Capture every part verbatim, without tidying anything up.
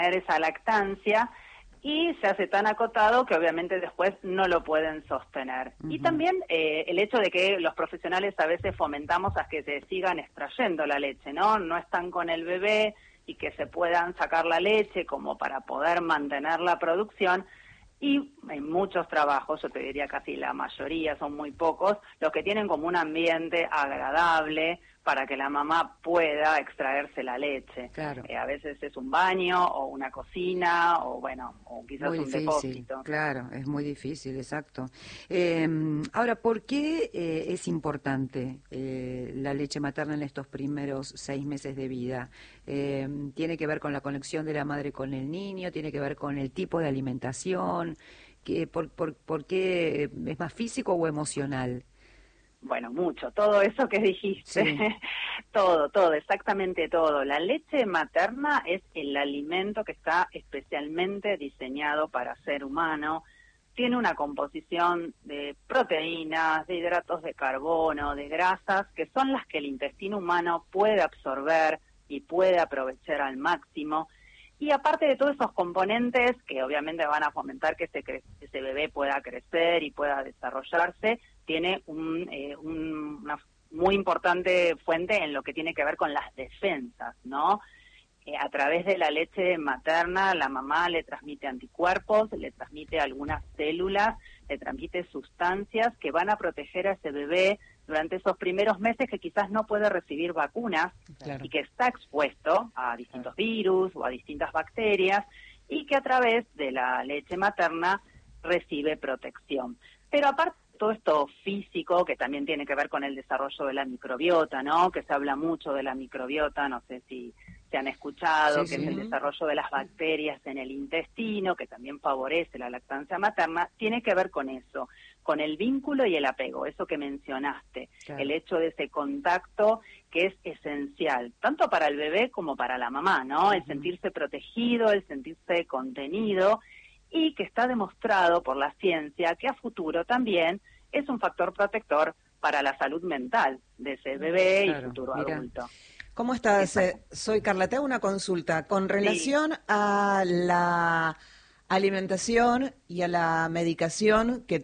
esa lactancia, y se hace tan acotado que obviamente después no lo pueden sostener. Uh-huh. Y también eh, el hecho de que los profesionales a veces fomentamos a que se sigan extrayendo la leche, ¿no? No están con el bebé y que se puedan sacar la leche como para poder mantener la producción. Y en muchos trabajos, yo te diría casi la mayoría, son muy pocos, los que tienen como un ambiente agradable para que la mamá pueda extraerse la leche. Claro. Eh, a veces es un baño o una cocina o bueno, o quizás muy un difícil, depósito. Claro, es muy difícil, exacto. Eh, ahora, ¿por qué eh, es importante eh, la leche materna en estos primeros seis meses de vida? Eh, ¿Tiene que ver con la conexión de la madre con el niño? ¿Tiene que ver con el tipo de alimentación? ¿Qué, por, por, ¿Por qué es más físico o emocional? Bueno, mucho, todo eso que dijiste, sí. todo, todo, exactamente todo. La leche materna es el alimento que está especialmente diseñado para ser humano. Tiene una composición de proteínas, de hidratos de carbono, de grasas, que son las que el intestino humano puede absorber y puede aprovechar al máximo. Y aparte de todos esos componentes que obviamente van a fomentar que ese, cre- ese bebé pueda crecer y pueda desarrollarse, tiene un, eh, un, una muy importante fuente en lo que tiene que ver con las defensas, ¿no? Eh, a través de la leche materna, la mamá le transmite anticuerpos, le transmite algunas células, le transmite sustancias que van a proteger a ese bebé durante esos primeros meses que quizás no puede recibir vacunas, claro, y que está expuesto a distintos claro. virus o a distintas bacterias, y que a través de la leche materna recibe protección. Pero aparte de todo esto físico, que también tiene que ver con el desarrollo de la microbiota, ¿no? Que se habla mucho de la microbiota, no sé si se han escuchado, sí, que sí. es el desarrollo de las bacterias en el intestino, que también favorece la lactancia materna, tiene que ver con eso, con el vínculo y el apego, eso que mencionaste, claro. El hecho de ese contacto que es esencial, tanto para el bebé como para la mamá, ¿no? Uh-huh. El sentirse protegido, el sentirse contenido, y que está demostrado por la ciencia que a futuro también es un factor protector para la salud mental de ese bebé claro, y futuro mira. adulto. ¿Cómo estás? Eh, soy Carla, te hago una consulta. Con relación sí. a la alimentación y a la medicación que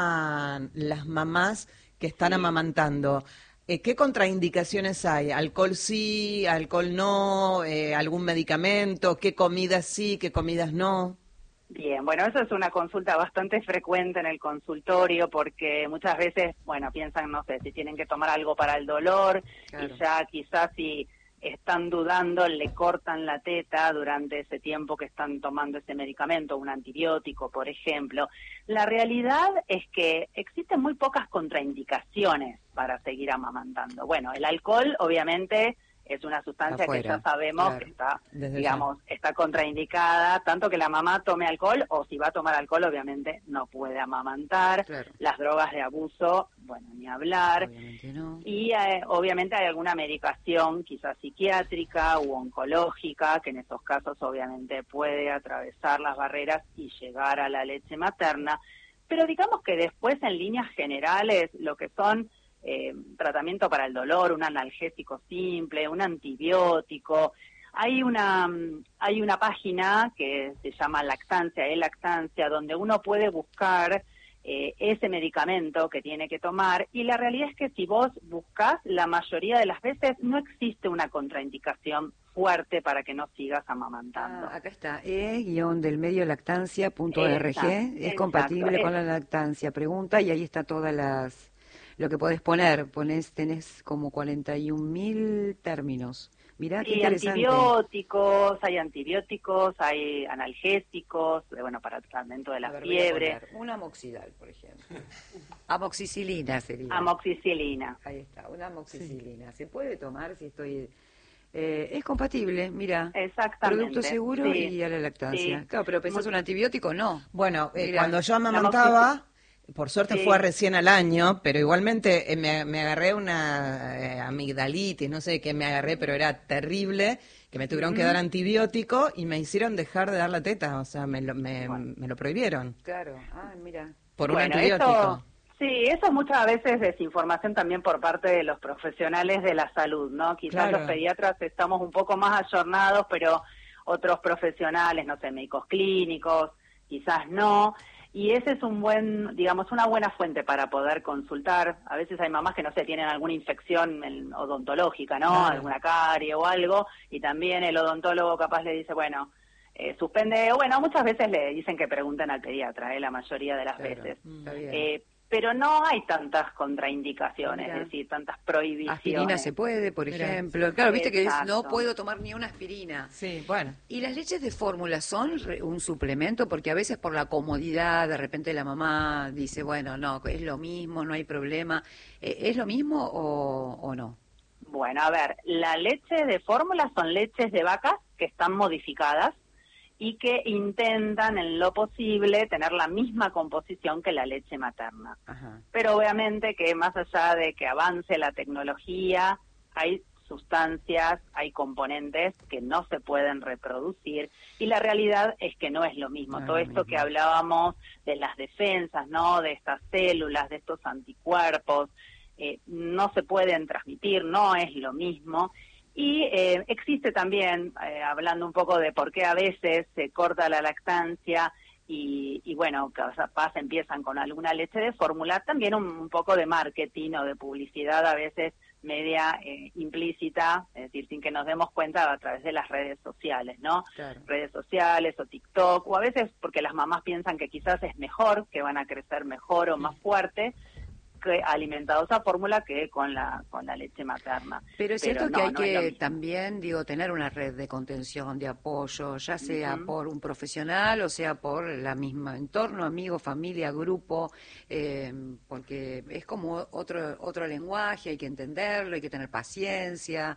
toman las mamás que están sí. amamantando, eh, ¿qué contraindicaciones hay? ¿Alcohol sí, alcohol no, eh, algún medicamento? ¿Qué comidas sí, qué comidas no? Bien, bueno, eso es una consulta bastante frecuente en el consultorio porque muchas veces, bueno, piensan, no sé, si tienen que tomar algo para el dolor claro. y ya quizás si están dudando le cortan la teta durante ese tiempo que están tomando ese medicamento, un antibiótico, por ejemplo. La realidad es que existen muy pocas contraindicaciones para seguir amamantando. Bueno, el alcohol, obviamente, es una sustancia afuera, que ya sabemos claro, que está, digamos, ya. está contraindicada, tanto que la mamá tome alcohol, o si va a tomar alcohol, obviamente no puede amamantar. Claro. Las drogas de abuso, bueno, ni hablar. Obviamente no. Y eh, obviamente hay alguna medicación, quizás psiquiátrica u oncológica, que en esos casos obviamente puede atravesar las barreras y llegar a la leche materna. Pero digamos que después, en líneas generales, lo que son Eh, tratamiento para el dolor, un analgésico simple, un antibiótico. Hay una hay una página que se llama Lactancia, e-Lactancia, donde uno puede buscar eh, ese medicamento que tiene que tomar, y la realidad es que si vos buscas, la mayoría de las veces no existe una contraindicación fuerte para que no sigas amamantando. Ah, acá está, e-delmediolactancia punto org, es compatible exacto, con es, la lactancia, pregunta, y ahí está todas las lo que podés poner, ponés, tenés como cuarenta y un mil términos. Mirá, qué sí, interesante. antibióticos, hay antibióticos, hay analgésicos, bueno, para el tratamiento de la ver, fiebre. Un amoxidal, por ejemplo. Amoxicilina sería. Amoxicilina. Ahí está, una amoxicilina. Sí. ¿Se puede tomar si estoy...? Eh, es compatible, mira. Exactamente. Producto seguro sí. y a la lactancia. Sí. Claro, pero pensás un antibiótico, no. Bueno, eh, cuando yo amamantaba... Por suerte sí. fue recién al año, pero igualmente eh, me, me agarré una eh, amigdalitis, no sé qué me agarré, pero era terrible, que me tuvieron mm. que dar antibiótico y me hicieron dejar de dar la teta, o sea, me lo, me, bueno. me lo prohibieron. Claro, ah, mira. Por bueno, un antibiótico. Eso, sí, eso muchas veces desinformación también por parte de los profesionales de la salud, ¿no? Quizás claro. los pediatras estamos un poco más ayornados, pero otros profesionales, no sé, médicos clínicos, quizás no. Y ese es un buen, digamos, una buena fuente para poder consultar. A veces hay mamás que, no sé, tienen alguna infección odontológica, ¿no? Claro. Alguna carie o algo, y también el odontólogo capaz le dice, bueno, eh, suspende, o bueno, muchas veces le dicen que pregunten al pediatra, ¿eh? La mayoría de las Claro, veces. está bien. Eh, pero no hay tantas contraindicaciones, Mirá. es decir, tantas prohibiciones. Aspirina se puede, por Mirá. ejemplo. Claro, viste que es, no Exacto. puedo tomar ni una aspirina. Sí, bueno. ¿Y las leches de fórmula son re- un suplemento? Porque a veces por la comodidad, de repente la mamá dice, bueno, no, es lo mismo, no hay problema. Eh, ¿Es lo mismo o, o no? Bueno, a ver, la leche de fórmula son leches de vacas que están modificadas y que intentan en lo posible tener la misma composición que la leche materna. Ajá. Pero obviamente que más allá de que avance la tecnología, hay sustancias, hay componentes que no se pueden reproducir y la realidad es que no es lo mismo. No es Todo lo esto mismo. que hablábamos de las defensas, ¿no? De estas células, de estos anticuerpos, eh, no se pueden transmitir, no es lo mismo. Y eh, existe también, eh, hablando un poco de por qué a veces se corta la lactancia y, y bueno, capaz empiezan con alguna leche de fórmula, también un, un poco de marketing o de publicidad a veces media eh, implícita, es decir, sin que nos demos cuenta a través de las redes sociales, ¿no? Claro. Redes sociales o TikTok, o a veces porque las mamás piensan que quizás es mejor, que van a crecer mejor o más fuerte, que alimentados a fórmula que con la con la leche materna. Pero es cierto no, que hay no es lo que mismo. también, digo, tener una red de contención, de apoyo, ya sea Ujú. por un profesional o sea por la misma entorno, amigo, familia, grupo, eh, porque es como otro otro lenguaje, hay que entenderlo, hay que tener paciencia.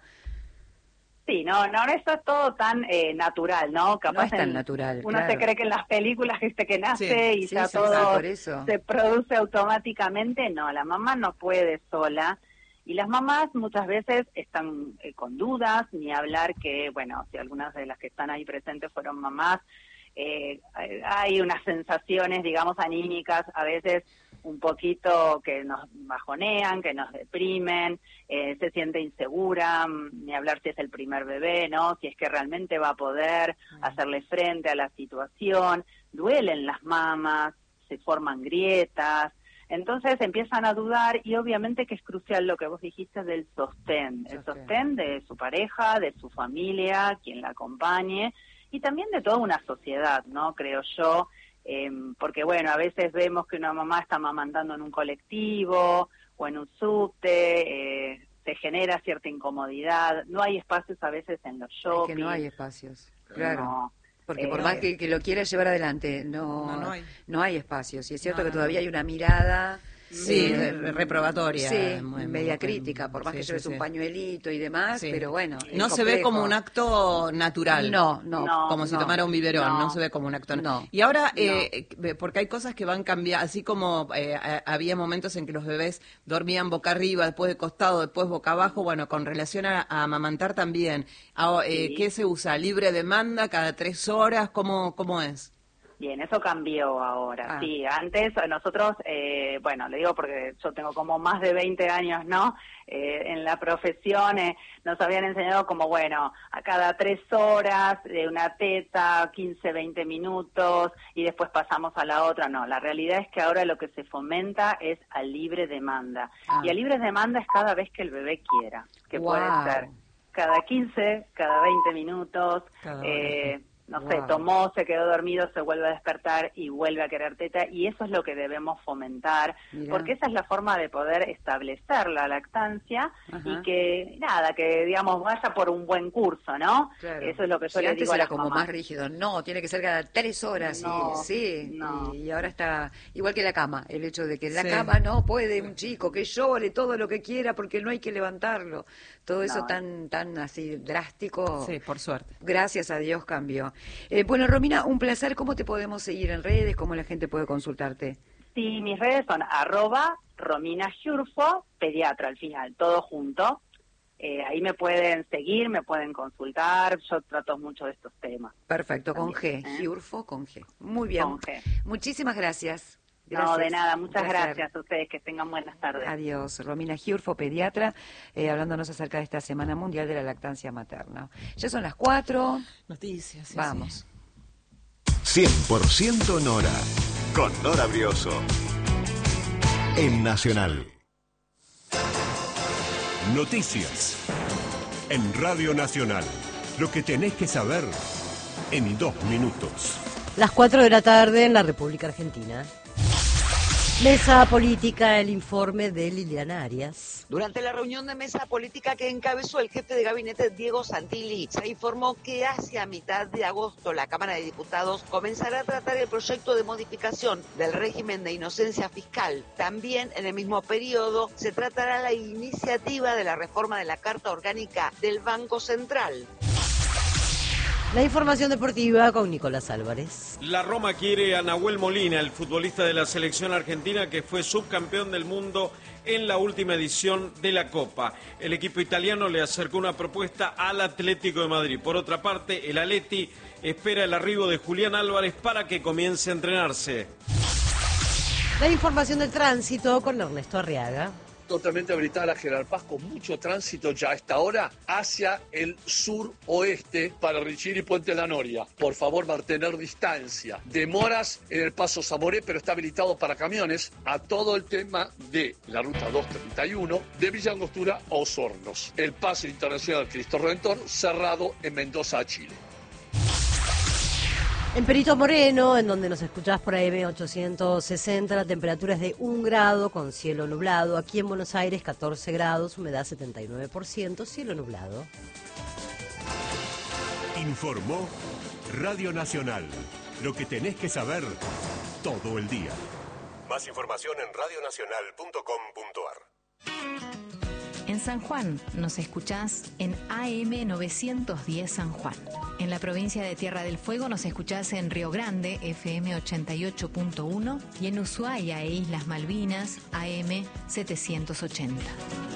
Sí, no, no, ahora está todo tan eh, natural, ¿no? Capaz es tan en- natural, uno claro. se cree que en las películas viste que nace Sí, y sí, ya sí, todo sí, por eso. se produce automáticamente. No, la mamá no puede sola. Y las mamás muchas veces están eh, con dudas, ni hablar que, bueno, si algunas de las que están ahí presentes fueron mamás, eh, hay unas sensaciones, digamos, anímicas, a veces un poquito que nos bajonean, que nos deprimen, eh, se siente insegura, ni hablar si es el primer bebé, ¿no? Si es que realmente va a poder hacerle frente a la situación, duelen las mamas, se forman grietas, entonces empiezan a dudar y obviamente que es crucial lo que vos dijiste del sostén, el Sostén. sostén de su pareja, de su familia, quien la acompañe y también de toda una sociedad, ¿no? Creo yo, eh, porque bueno, a veces vemos que una mamá está amamantando en un colectivo o en un subte, eh, se genera cierta incomodidad, no hay espacios a veces en los Es shopping. que no hay espacios, claro. No. Porque por Eh, más que, que lo quiera llevar adelante, no, No, no hay. no hay espacios. Y es cierto No, que no, todavía no. hay una mirada Sí, eh, re- reprobatoria. sí, Muy- media muy- crítica, por más sí, que sí, lleves sí. un pañuelito y demás, Sí. pero bueno. No es se ve como complejo. un acto natural. No, no, No, Como si no, tomara un biberón, no. no. se ve como un acto. No. Y ahora, eh, eh, porque hay cosas que van cambiando, así como eh, a- había momentos en que los bebés dormían boca arriba, después de costado, después boca abajo, bueno, con relación a, a amamantar también. Ah, eh, Sí. ¿Qué se usa? ¿Libre demanda cada tres horas? ¿Cómo, cómo es? Bien, eso cambió ahora, Ah. sí. Antes nosotros, eh, bueno, le digo porque yo tengo como más de veinte años, ¿no? Eh, en la profesión eh, nos habían enseñado como, bueno, a cada tres horas de una teta, quince, veinte minutos y después pasamos a la otra. No, la realidad es que ahora lo que se fomenta es a libre demanda. Ah. Y a libre demanda es cada vez que el bebé quiera, que puede Guau. ser cada quince, cada veinte minutos, Cada eh, no sé, Wow. tomó, se quedó dormido, se vuelve a despertar y vuelve a querer teta, y eso es lo que debemos fomentar, Mirá. porque esa es la forma de poder establecer la lactancia Ajá. y que, nada, que digamos vaya por un buen curso, ¿no? Claro. Eso es lo que yo Sí, le antes digo a era las como mamás. más rígido. No, tiene que ser cada tres horas. y- No, sí, no. y ahora está igual que la cama. El hecho de que en la Sí. cama no puede un chico que llore todo lo que quiera porque no hay que levantarlo. Todo eso No. tan tan así drástico. Sí, por suerte. Gracias a Dios cambió. Eh, bueno, Romina, un placer. ¿Cómo te podemos seguir en redes? ¿Cómo la gente puede consultarte? Sí, mis redes son arroba Romina Giurfo, pediatra al final, todo junto. Eh, ahí me pueden seguir, me pueden consultar, yo trato mucho de estos temas. Perfecto, con G. También, ¿eh? Giurfo con G. Muy bien. Con G. Muchísimas gracias. Gracias. No, de nada, muchas Placer. gracias a ustedes, que tengan buenas tardes. Adiós. Romina Giurfo, pediatra, eh, hablándonos acerca de esta Semana Mundial de la Lactancia Materna. Ya son las cuatro. Noticias. Sí, Vamos. cien por ciento Nora, con Nora Brioso. En Nacional. Noticias. En Radio Nacional. Lo que tenés que saber en dos minutos. Las cuatro de la tarde en la República Argentina. Mesa Política, el informe de Liliana Arias. Durante la reunión de mesa política que encabezó el jefe de gabinete Diego Santilli, se informó que hacia mitad de agosto la Cámara de Diputados comenzará a tratar el proyecto de modificación del régimen de inocencia fiscal. También en el mismo periodo se tratará la iniciativa de la reforma de la Carta Orgánica del Banco Central. La información deportiva con Nicolás Álvarez. La Roma quiere a Nahuel Molina, el futbolista de la selección argentina que fue subcampeón del mundo en la última edición de la Copa. El equipo italiano le acercó una propuesta al Atlético de Madrid. Por otra parte, el Atleti espera el arribo de Julián Álvarez para que comience a entrenarse. La información del tránsito con Ernesto Arriaga. Totalmente habilitada la General Paz con mucho tránsito ya a esta hora hacia el sur-oeste para Richiri y Puente La Noria. Por favor, mantener distancia. Demoras en el paso Zamoré, pero está habilitado para camiones a todo el tema de la ruta doscientos treinta y uno de Villa Angostura a Osornos. El paso internacional Cristo Redentor cerrado en Mendoza, Chile. En Perito Moreno, en donde nos escuchás por A M ochocientos sesenta, la temperatura es de un grado con cielo nublado. Aquí en Buenos Aires, catorce grados, humedad setenta y nueve por ciento, cielo nublado. Informó Radio Nacional. Lo que tenés que saber todo el día. Más información en radio nacional punto com punto a r. En San Juan nos escuchás en A M novecientos diez San Juan. En la provincia de Tierra del Fuego nos escuchás en Río Grande, F M ochenta y ocho punto uno, y en Ushuaia e Islas Malvinas, A M setecientos ochenta.